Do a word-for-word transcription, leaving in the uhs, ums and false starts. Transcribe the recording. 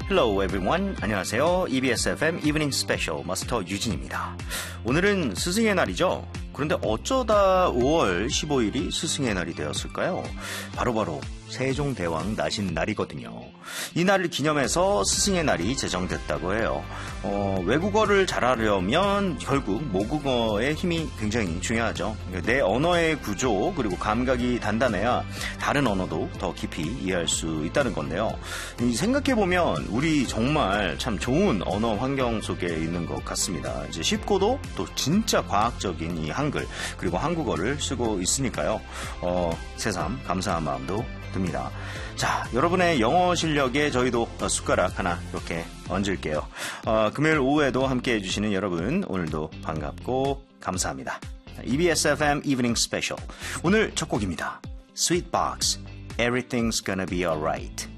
Hello everyone. 안녕하세요. 이비에스 에프엠 Evening Special 마스터 유진입니다. 오늘은 스승의 날이죠. 그런데 어쩌다 오월 십오일이 스승의 날이 되었을까요? 바로바로 세종대왕 나신 날이거든요. 이 날을 기념해서 스승의 날이 제정됐다고 해요. 어, 외국어를 잘하려면 결국 모국어의 힘이 굉장히 중요하죠. 내 언어의 구조 그리고 감각이 단단해야 다른 언어도 더 깊이 이해할 수 있다는 건데요. 생각해보면 우리 정말 참 좋은 언어 환경 속에 있는 것 같습니다. 이제 쉽고도 또 진짜 과학적인 이 한글 그리고 한국어를 쓰고 있으니까요. 어, 새삼 감사한 마음도 듭니다. 자, 여러분의 영어 실력에 저희도 숟가락 하나 이렇게 얹을게요. 어, 금요일 오후에도 함께 해주시는 여러분 오늘도 반갑고 감사합니다. 이비에스 에프엠 Evening Special 오늘 첫 곡입니다. Sweetbox, Everything's Gonna Be Alright.